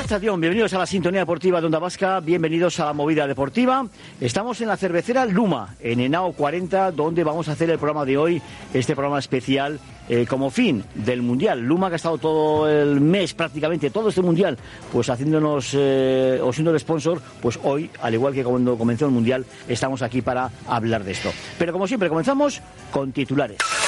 Arratsaldeón, bienvenidos a la sintonía deportiva de Onda Vasca, bienvenidos a la movida deportiva. Estamos en la cervecera Luma, en Henao 40, donde vamos a hacer el programa de hoy, este programa especial como fin del Mundial. Luma, que ha estado todo el mes, prácticamente todo este Mundial, pues haciéndonos o siendo el sponsor, pues hoy, al igual que cuando comenzó el Mundial, estamos aquí para hablar de esto. Pero como siempre, comenzamos con titulares.